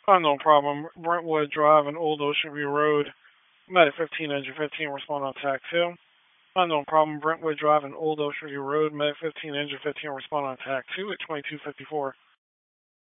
Unknown problem. Brentwood Drive and Old Ocean View Road. Medic 15, engine 15, respond on TAC 2. Unknown problem. Brentwood Drive and Old Ocean View Road. Medic 15, engine 15, respond on TAC 2 at 2254.